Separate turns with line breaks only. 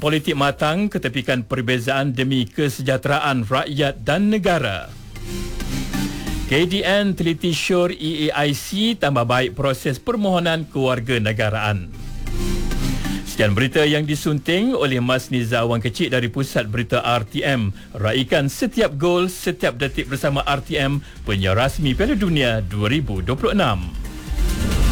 politik matang ketepikan perbezaan demi kesejahteraan rakyat dan negara. KDN teliti syur EAIC tambah baik proses permohonan kewarganegaraan. Sekian berita yang disunting oleh Mas Niza Awang Kecil dari Pusat Berita RTM. Raikan setiap gol, setiap detik bersama RTM, penyiar rasmi Piala Dunia 2026.